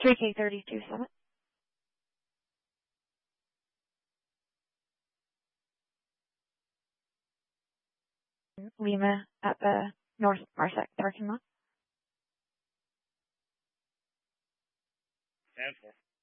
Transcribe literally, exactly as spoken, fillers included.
three K thirty-two Summit. Lima at the North Marsec parking lot. And four.